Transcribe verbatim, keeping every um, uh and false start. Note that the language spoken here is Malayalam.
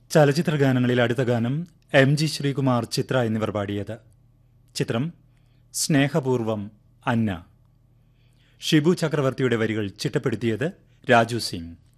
ചലച്ചിത്ര ഗാനങ്ങളിൽ അടുത്ത ഗാനം എം ജി ശ്രീകുമാർ, ചിത്ര എന്നിവർ പാടിയത്. ചിത്രം സ്നേഹപൂർവം അന്ന. ഷിബു ചക്രവർത്തിയുടെ വരികൾ ചിട്ടപ്പെടുത്തിയത് രാജു സിംഗ്.